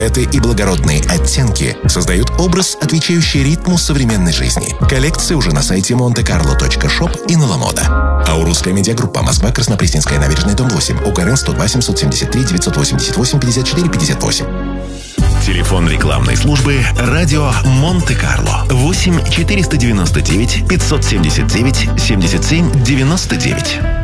силуэты и благородные оттенки создают образ, отвечающий ритму современной жизни. Коллекция уже на сайте montecarlo.shop и на Ламода. Аурусская медиагруппа. Москва, Краснопресненская набережная, дом 8. УКРН 102 773 988 54 58. Телефон рекламной службы «Радио Монте-Карло» 8 499 579 77 99.